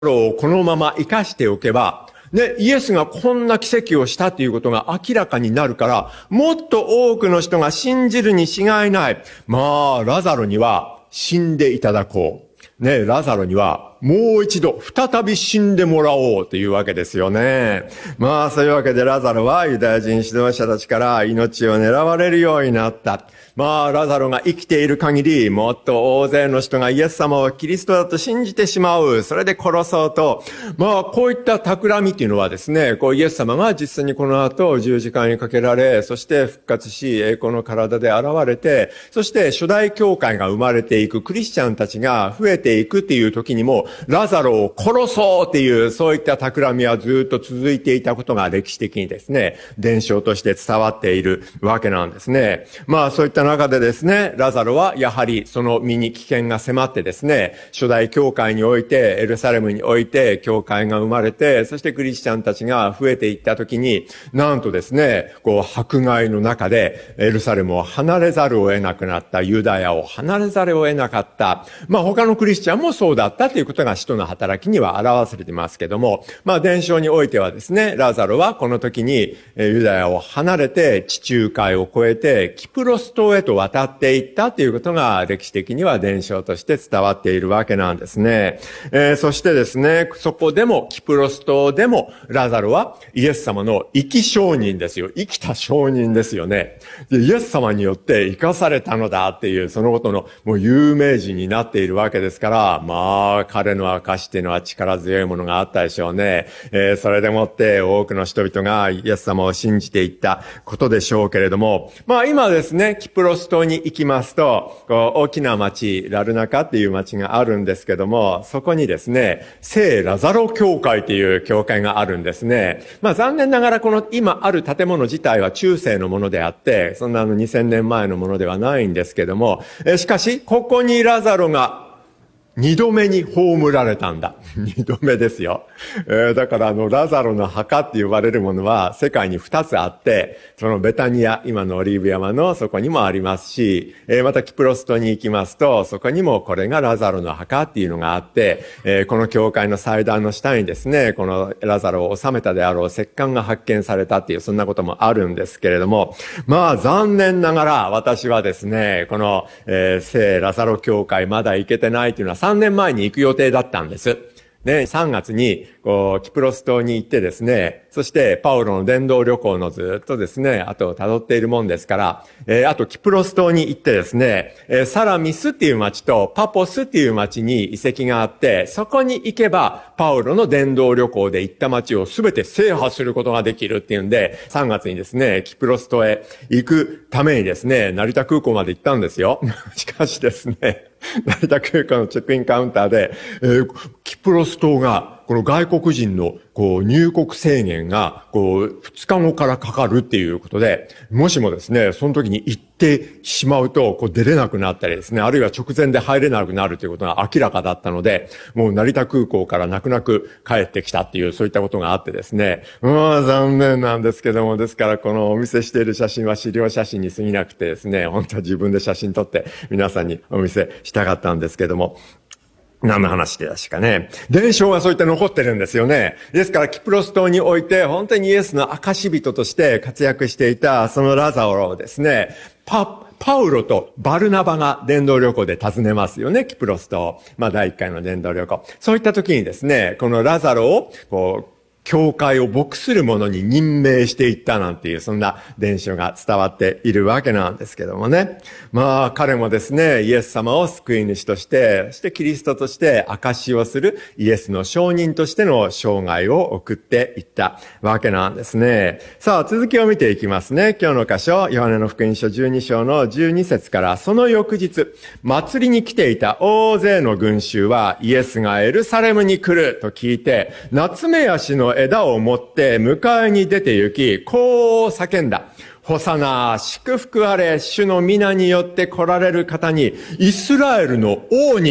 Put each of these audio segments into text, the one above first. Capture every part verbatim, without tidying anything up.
ロをこのまま生かしておけば、ね、イエスがこんな奇跡をしたということが明らかになるから、もっと多くの人が信じるに違いない。まあ、ラザロには死んでいただこう。ね、ラザロにはもう一度再び死んでもらおうというわけですよね。まあ、そういうわけでラザロはユダヤ人指導者たちから命を狙われるようになった。まあ、ラザロが生きている限り、もっと大勢の人がイエス様をキリストだと信じてしまう。それで殺そうと。まあ、こういった企みっていうのはですね、こうイエス様が実際にこの後十字架にかけられ、そして復活し、栄光の体で現れて、そして初代教会が生まれていく、クリスチャンたちが増えていくっていう時にも、ラザロを殺そうっていう、そういった企みはずっと続いていたことが歴史的にですね、伝承として伝わっているわけなんですね。まあ、そういった中でですね、ラザロはやはりその身に危険が迫ってですね、初代教会において、エルサレムにおいて、教会が生まれて、そしてクリスチャンたちが増えていったときに、なんとですね、こう、迫害の中で、エルサレムを離れざるを得なくなった、ユダヤを離れざるを得なかった。まあ、他のクリスチャンもそうだったということが使徒の働きには表されていますけども、まあ、伝承においてはですね、ラザロはこの時に、ユダヤを離れて、地中海を越えて、キプロス島へと渡渡っていったということが歴史的には伝承として伝わっているわけなんですね。えー、そしてですね、そこでも、キプロス島でも、ラザロはイエス様の生き証人ですよ。生きた証人ですよね。で、イエス様によって生かされたのだっていう、そのことのもう有名人になっているわけですから、まあ、彼の証っていうのは力強いものがあったでしょうね。えー、それでもって多くの人々がイエス様を信じていったことでしょうけれども、まあ今ですね、キプロス島に行きますと、こう大きな町、ラルナカっていう町があるんですけども、そこにですね、聖ラザロ教会という教会があるんですね。まあ残念ながらこの今ある建物自体は中世のものであって、そんなあのにせんねんまえのものではないんですけども、えしかし、ここにラザロが二度目に葬られたんだ。二度目ですよ。えー、だからあの、ラザロの墓って呼ばれるものは世界に二つあって、そのベタニア、今のオリーブ山のそこにもありますし、えー、またキプロス島に行きますと、そこにもこれがラザロの墓っていうのがあって、えー、この教会の祭壇の下にですね、このラザロを収めたであろう石棺が発見されたっていう、そんなこともあるんですけれども、まあ残念ながら私はですね、この、えー、聖ラザロ教会まだ行けてないっていうのはさんねんまえに行く予定だったんです。で、さんがつに、こう、キプロス島に行ってですね、そして、パウロの伝道旅行のずっとですね、後を辿っているもんですから、えー、あと、キプロス島に行ってですね、えー、サラミスっていう町とパポスっていう町に遺跡があって、そこに行けば、パウロの伝道旅行で行った町をすべて制覇することができるっていうんで、さんがつにですね、キプロス島へ行くためにですね、成田空港まで行ったんですよ。しかしですね、成田空港のチェックインカウンターで、えー、キプロス島が、この外国人のこう入国制限がこうふつかごからかかるっていうことで、もしもですね、その時に行ってしまうとこう出れなくなったりですね、あるいは直前で入れなくなるということが明らかだったので、もう成田空港から泣く泣く帰ってきたっていう、そういったことがあってですね、まあ残念なんですけども、ですからこのお見せしている写真は資料写真に過ぎなくてですね、本当は自分で写真撮って皆さんにお見せしたかったんですけども、何の話でしたかね。伝承がそういって残ってるんですよね。ですから、キプロス島において、本当にイエスの証人として活躍していた、そのラザロをですね、パ、パウロとバルナバが伝道旅行で訪ねますよね、キプロス島。まあ、だいいっかいの伝道旅行。そういった時にですね、このラザロを、こう、教会を牧する者に任命していったなんていう、そんな伝承が伝わっているわけなんですけどもね。まあ、彼もですね、イエス様を救い主として、そしてキリストとして証しをするイエスの証人としての生涯を送っていったわけなんですね。さあ、続きを見ていきますね。今日の箇所、ヨハネの福音書じゅうに章のじゅうに節から、その翌日、祭りに来ていた大勢の群衆は、イエスがエルサレムに来ると聞いて、夏目足の枝を持って迎えに出て行き、こう叫んだ。ホサナ、祝福あれ、主の皆によって来られる方に、イスラエルの王に、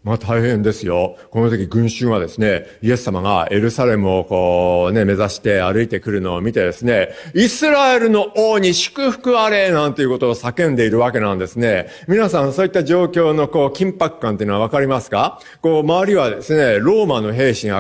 まあ大変ですよ。この時群衆はですね、イエス様がエルサレムをこうね、目指して歩いてくるのを見てですね、イスラエルの王に祝福あれなんていうことを叫んでいるわけなんですね。皆さんそういった状況のこう緊迫感っていうのはわかりますか？こう周りはですね、ローマの兵士が